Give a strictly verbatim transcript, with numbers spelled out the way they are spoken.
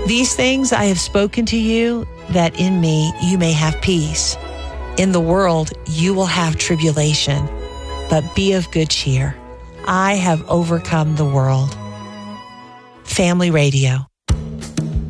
These things I have spoken to you, that in me you may have peace. In the world you will have tribulation, but be of good cheer. I have overcome the world. Family Radio.